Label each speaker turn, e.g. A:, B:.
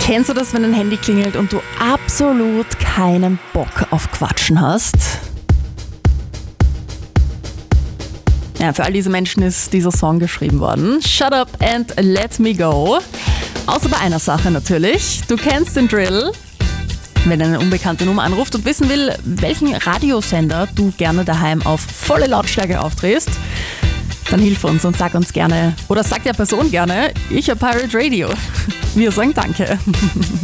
A: Kennst du das, wenn dein Handy klingelt und du absolut keinen Bock auf Quatschen hast? Ja, für all diese Menschen ist dieser Song geschrieben worden. Shut up and let me go. Außer bei einer Sache natürlich. Du kennst den Drill. Wenn eine unbekannte Nummer anruft und wissen will, welchen Radiosender du gerne daheim auf volle Lautstärke aufdrehst, dann hilf uns und sag uns gerne, oder sag der Person gerne, ich habe Pirate Radio. Wir sagen Danke.